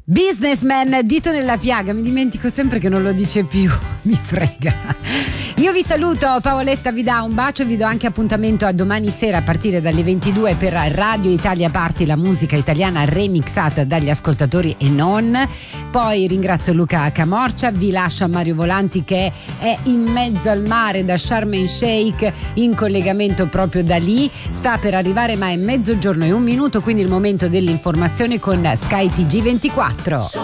Businessman, dito nella piaga, mi dimentico sempre che non lo dice più, mi frega. Io vi saluto, Paoletta vi dà un bacio, vi do anche appuntamento a domani sera a partire dalle 22 per Radio Italia Party, la musica italiana remixata dagli ascoltatori e non. Poi ringrazio Luca Camorcia, vi lascio a Mario Volanti che è in mezzo al mare da Sharm el Sheikh, in collegamento proprio da lì, sta per arrivare ma è 12:01, quindi il momento dell'informazione con Sky TG24.